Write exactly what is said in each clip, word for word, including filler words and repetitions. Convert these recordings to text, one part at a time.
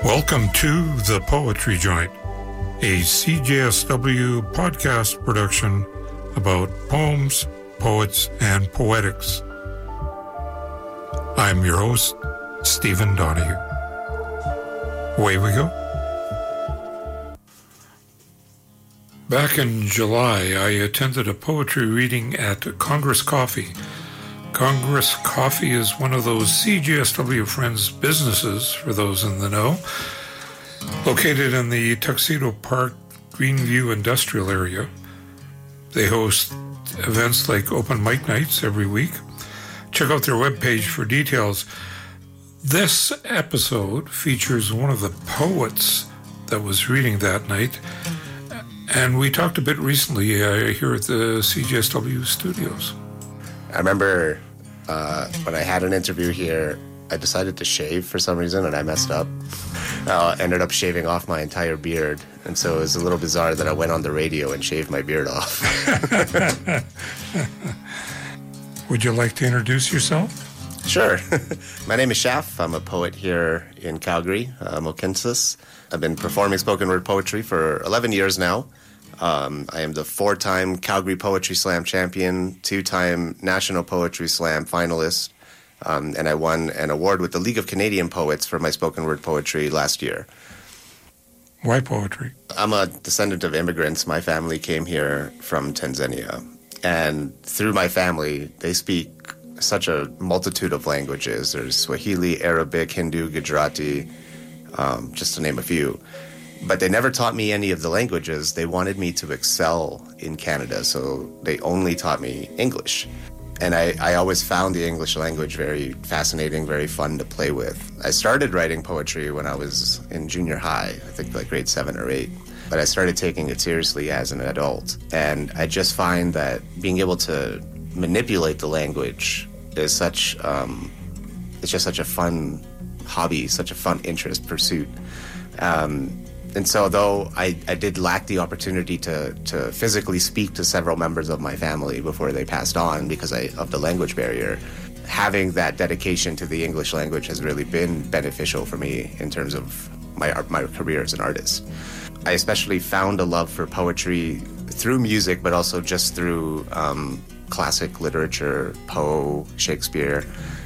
Welcome to The Poetry Joint, a C J S W podcast production about poems, poets, and poetics. I'm your host, Stephen Donahue. Away we go. Back in July, I attended a poetry reading at Congress Coffee. Congress Coffee is one of those C J S W Friends businesses, for those in the know, located in the Tuxedo Park Greenview industrial area. They host events like open mic nights every week. Check out their webpage for details. This episode features one of the poets that was reading that night, and we talked a bit recently uh, here at the C J S W studios. I remember uh, when I had an interview here, I decided to shave for some reason, and I messed up. Uh, ended up shaving off my entire beard, and so it was a little bizarre that I went on the radio and shaved my beard off. Would you like to introduce yourself? Sure. My name is Shaf. I'm a poet here in Calgary, uh, Mohkinstsis. I've been performing spoken word poetry for eleven years now. Um, I am the four-time Calgary Poetry Slam champion, two-time National Poetry Slam finalist, um, and I won an award with the League of Canadian Poets for my spoken word poetry last year. Why poetry? I'm a descendant of immigrants. My family came here from Tanzania, and through my family, they speak such a multitude of languages. There's Swahili, Arabic, Hindu, Gujarati, um, just to name a few. But they never taught me any of the languages. They wanted me to excel in Canada, so they only taught me English. And I, I always found the English language very fascinating, very fun to play with. I started writing poetry when I was in junior high, I think like grade seven or eight. But I started taking it seriously as an adult. And I just find that being able to manipulate the language is such, um, it's just such a fun hobby, such a fun interest, pursuit. Um, And so though I, I did lack the opportunity to, to physically speak to several members of my family before they passed on because I, of the language barrier, having that dedication to the English language has really been beneficial for me in terms of my my career as an artist. I especially found a love for poetry through music, but also just through um, classic literature, Poe, Shakespeare,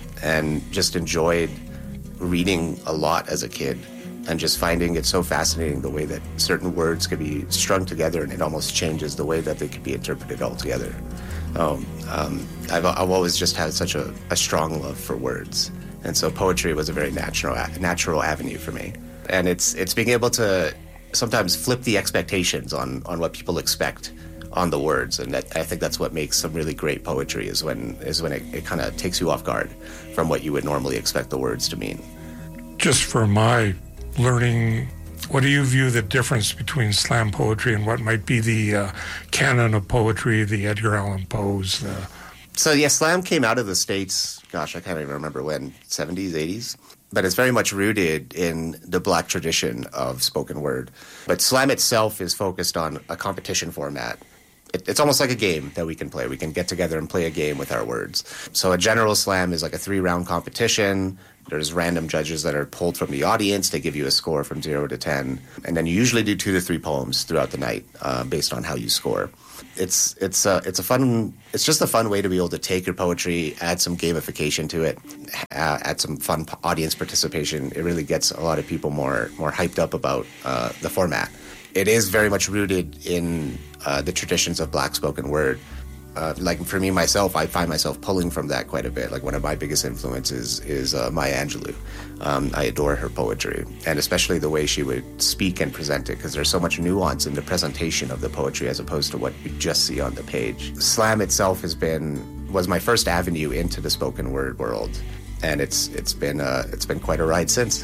and just enjoyed reading a lot as a kid. And just finding it so fascinating the way that certain words could be strung together and it almost changes the way that they could be interpreted altogether. Um, um, I've, I've always just had such a, a strong love for words. And so poetry was a very natural natural avenue for me. And it's it's being able to sometimes flip the expectations on, on what people expect on the words. And that, I think that's what makes some really great poetry is when, is when it, it kind of takes you off guard from what you would normally expect the words to mean. Just for my learning, what do you view the difference between slam poetry and what might be the uh, canon of poetry, the Edgar Allan Poe's? Uh... So, yeah, slam came out of the States, gosh, I can't even remember when, seventies, eighties? But it's very much rooted in the Black tradition of spoken word. But slam itself is focused on a competition format. It, it's almost like a game that we can play. We can get together and play a game with our words. So a general slam is like a three-round competition. There's random judges that are pulled from the audience. They give you a score from zero to ten. And then you usually do two to three poems throughout the night uh, based on how you score. It's it's uh, it's a fun, it's just a fun way to be able to take your poetry, add some gamification to it, uh, add some fun audience participation. It really gets a lot of people more, more hyped up about uh, the format. It is very much rooted in uh, the traditions of Black spoken word. Uh, like for me, myself, I find myself pulling from that quite a bit. Like one of my biggest influences is uh, Maya Angelou. Um, I adore her poetry, and especially the way she would speak and present it, because there's so much nuance in the presentation of the poetry as opposed to what you just see on the page. Slam itself has been was my first avenue into the spoken word world, and it's it's been uh, it's been quite a ride since.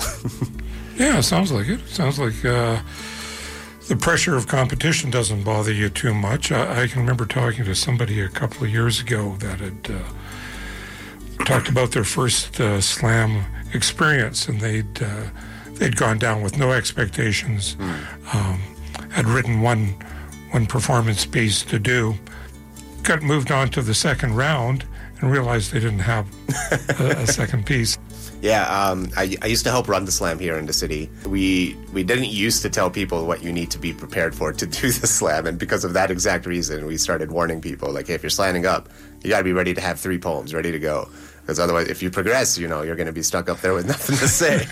Yeah, it sounds like it. It sounds like. Uh... The pressure of competition doesn't bother you too much. I, I can remember talking to somebody a couple of years ago that had uh, talked about their first uh, slam experience, and they'd uh, they'd gone down with no expectations, mm. um, had written one one performance piece to do, got moved on to the second round, and realized they didn't have a, a second piece. Yeah, um, I, I used to help run the slam here in the city. We we didn't used to tell people what you need to be prepared for to do the slam, and because of that exact reason, we started warning people, like, hey, if you're slamming up, you got to be ready to have three poems ready to go, because otherwise, if you progress, you know, you're going to be stuck up there with nothing to say.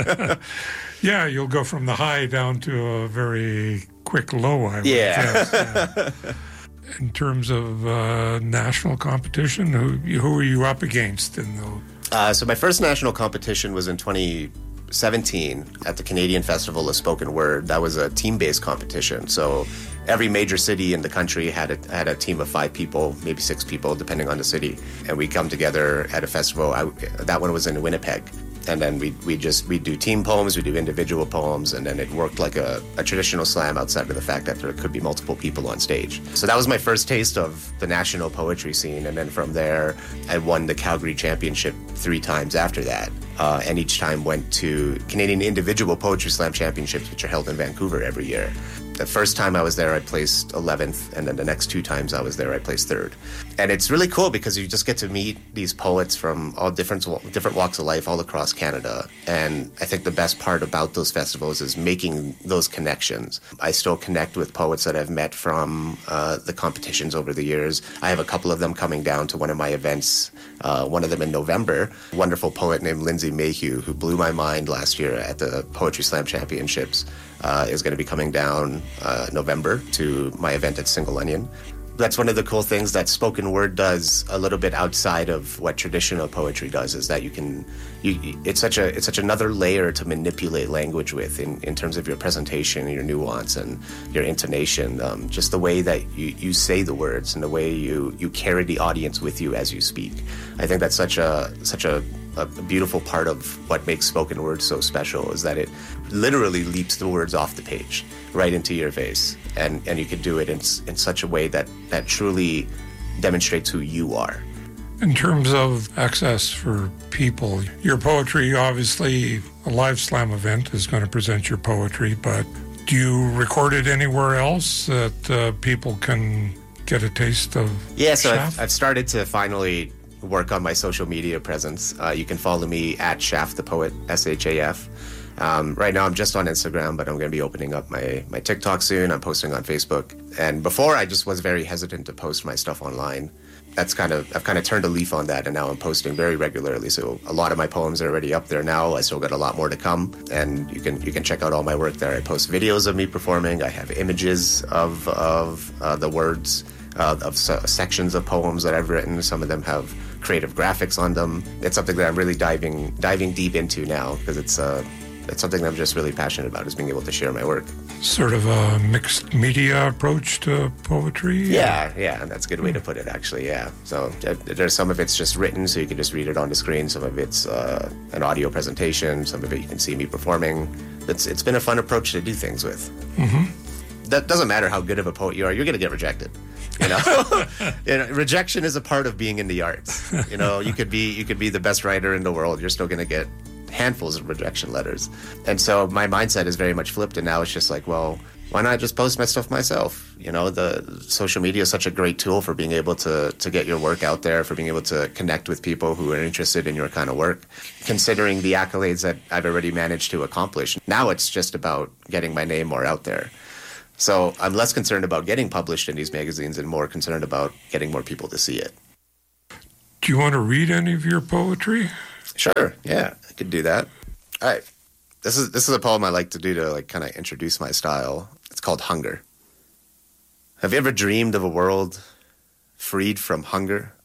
Yeah, you'll go from the high down to a very quick low, I would yeah. guess. Yeah. In terms of uh, national competition, who who are you up against in the? Uh, so my first national competition was in twenty seventeen at the Canadian Festival of Spoken Word. That was a team-based competition. So every major city in the country had a, had a team of five people, maybe six people, depending on the city. And we come together at a festival. I, that one was in Winnipeg. And then we we just we do team poems, we do individual poems, and then it worked like a, a traditional slam outside of the fact that there could be multiple people on stage. So that was my first taste of the national poetry scene, and then from there I won the Calgary Championship three times after that, uh, and each time went to Canadian Individual Poetry Slam Championships, which are held in Vancouver every year. The first time I was there, I placed eleventh, and then the next two times I was there, I placed third. And it's really cool because you just get to meet these poets from all different different walks of life all across Canada. And I think the best part about those festivals is making those connections. I still connect with poets that I've met from uh, the competitions over the years. I have a couple of them coming down to one of my events, uh, one of them in November. A wonderful poet named Lindsay Mayhew, who blew my mind last year at the Poetry Slam Championships, uh, is going to be coming down uh, November to my event at Single Onion. That's one of the cool things that spoken word does a little bit outside of what traditional poetry does, is that you can, you, it's such a, it's such another layer to manipulate language with in, in terms of your presentation, your nuance, and your intonation, um, just the way that you, you say the words and the way you, you carry the audience with you as you speak. I think that's such a, such a, a beautiful part of what makes spoken word so special, is that it literally leaps the words off the page right into your face, and and you can do it in in such a way that that truly demonstrates who you are. In terms of access for people, your poetry, obviously a live slam event is going to present your poetry, but do you record it anywhere else that uh, people can get a taste of? Yeah, so Shaft? I've, I've started to finally work on my social media presence. Uh, you can follow me at Shaft the Poet, S H A F. Um, right now I'm just on Instagram, but I'm going to be opening up my, my TikTok soon. I'm posting on Facebook. And before I just was very hesitant to post my stuff online. That's kind of, I've kind of turned a leaf on that, and now I'm posting very regularly. So a lot of my poems are already up there now. I still got a lot more to come, and you can you can check out all my work there. I post videos of me performing. I have images of, of uh, the words, uh, of so, sections of poems that I've written. Some of them have creative graphics on them. It's something that I'm really diving diving deep into now, because it's uh, it's something that I'm just really passionate about, is being able to share my work. Sort of a mixed media approach to poetry? Yeah, yeah, that's a good way to put it, actually, yeah. So there's some of it's just written, so you can just read it on the screen. Some of it's uh, an audio presentation. Some of it you can see me performing. It's It's been a fun approach to do things with. Mm-hmm. That doesn't matter how good of a poet you are, you're going to get rejected. You know, you know, rejection is a part of being in the arts. You know, you could be you could be the best writer in the world. You're still going to get handfuls of rejection letters. And so my mindset is very much flipped, and now it's just like, well, why not just post my stuff myself? You know, the social media is such a great tool for being able to to get your work out there, for being able to connect with people who are interested in your kind of work. Considering the accolades that I've already managed to accomplish, now it's just about getting my name more out there. So I'm less concerned about getting published in these magazines and more concerned about getting more people to see it. Do you want to read any of your poetry? Sure, yeah, I could do that. All right, this is this is a poem I like to do to like kind of introduce my style. It's called Hunger. Have you ever dreamed of a world freed from hunger?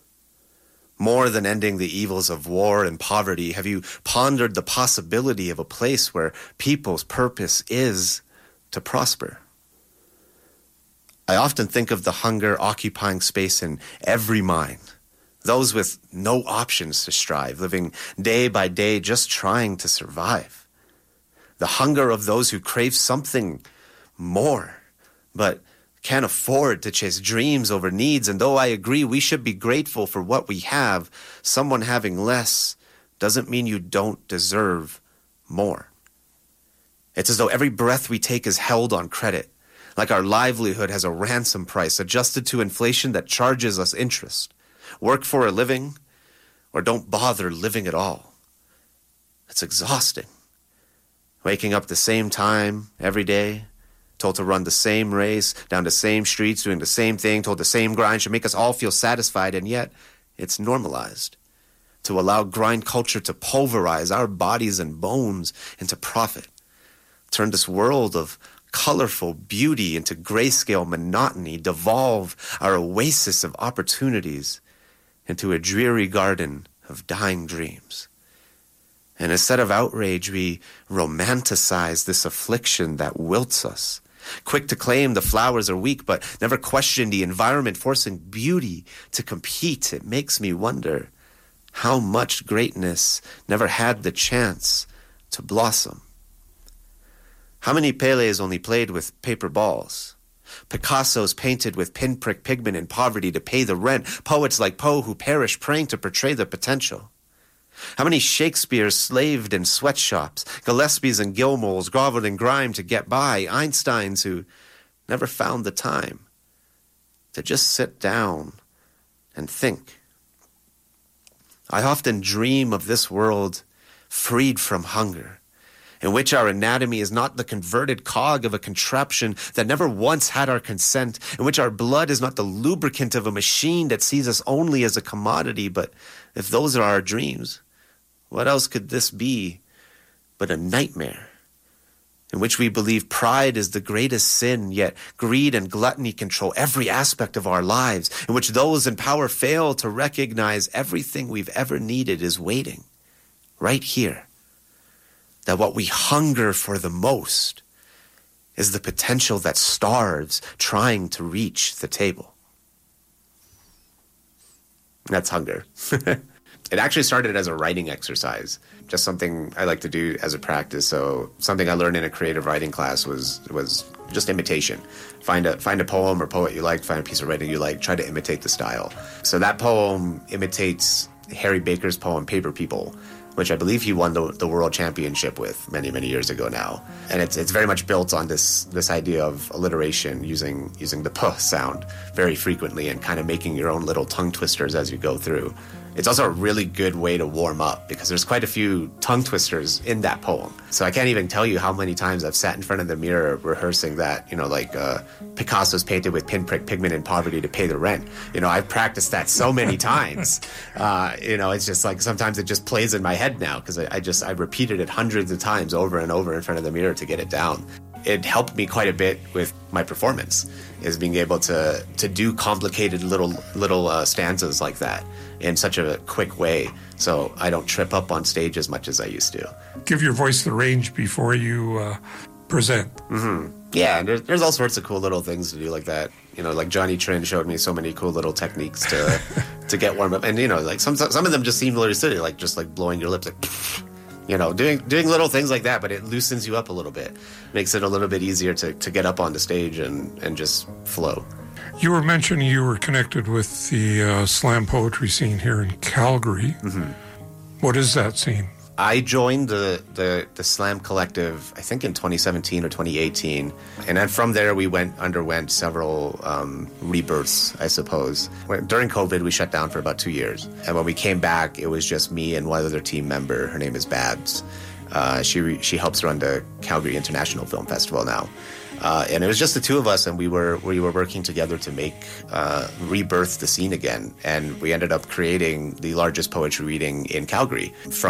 More than ending the evils of war and poverty, have you pondered the possibility of a place where people's purpose is to prosper? I often think of the hunger occupying space in every mind. Those with no options to strive, living day by day just trying to survive. The hunger of those who crave something more, but can't afford to chase dreams over needs. And though I agree we should be grateful for what we have, someone having less doesn't mean you don't deserve more. It's as though every breath we take is held on credit, like our livelihood has a ransom price adjusted to inflation that charges us interest. Work for a living, or don't bother living at all. It's exhausting. Waking up the same time every day, told to run the same race, down the same streets, doing the same thing, told the same grind should make us all feel satisfied, and yet it's normalized to allow grind culture to pulverize our bodies and bones into profit, turn this world of colorful beauty into grayscale monotony, devolve our oasis of opportunities into a dreary garden of dying dreams. And instead of outrage, we romanticize this affliction that wilts us, quick to claim the flowers are weak, but never question the environment forcing beauty to compete. It makes me wonder how much greatness never had the chance to blossom. How many Pelés only played with paper balls? Picassos painted with pinprick pigment in poverty to pay the rent. Poets like Poe who perished praying to portray the potential. How many Shakespeares slaved in sweatshops, Gillespies and Gilmore's groveled in grime to get by, Einsteins who never found the time to just sit down and think. I often dream of this world freed from hunger, in which our anatomy is not the converted cog of a contraption that never once had our consent, in which our blood is not the lubricant of a machine that sees us only as a commodity. But if those are our dreams, what else could this be but a nightmare in which we believe pride is the greatest sin, yet greed and gluttony control every aspect of our lives, in which those in power fail to recognize everything we've ever needed is waiting right here, that what we hunger for the most is the potential that starves trying to reach the table. That's hunger. It actually started as a writing exercise, just something I like to do as a practice. So something I learned in a creative writing class was was just imitation. Find a find a poem or poet you like, find a piece of writing you like, try to imitate the style. So that poem imitates Harry Baker's poem Paper People, which I believe he won the, the world championship with many, many years ago now. And it's it's very much built on this this idea of alliteration, using using the p sound very frequently and kind of making your own little tongue twisters as you go through. It's also a really good way to warm up because there's quite a few tongue twisters in that poem. So I can't even tell you how many times I've sat in front of the mirror rehearsing that, you know, like uh, Picasso's painted with pinprick pigment in poverty to pay the rent. You know, I've practiced that so many times. Uh, you know, it's just like sometimes it just plays in my head now because I, I just, I repeated it hundreds of times over and over in front of the mirror to get it down. It helped me quite a bit with my performance, is being able to to do complicated little little uh, stanzas like that in such a quick way, so I don't trip up on stage as much as I used to. Give your voice the range before you uh, present. Mm-hmm. Yeah, and there's, there's all sorts of cool little things to do like that. You know, like Johnny Trin showed me so many cool little techniques to to get warm up, and you know, like some some of them just seem really silly, like just like blowing your lips, like. You know, doing doing little things like that, but it loosens you up a little bit. Makes it a little bit easier to, to get up on the stage and, and just flow. You were mentioning you were connected with the uh, slam poetry scene here in Calgary. Mm-hmm. What is that scene? I joined the, the, the Slam Collective, I think in twenty seventeen or twenty eighteen. And then from there, we went underwent several um, rebirths, I suppose. When, during COVID, we shut down for about two years. And when we came back, it was just me and one other team member. Her name is Babs. Uh, she re- she helps run the Calgary International Film Festival now. Uh, and it was just the two of us, and we were we were working together to make uh, rebirth the scene again. And we ended up creating the largest poetry reading in Calgary, from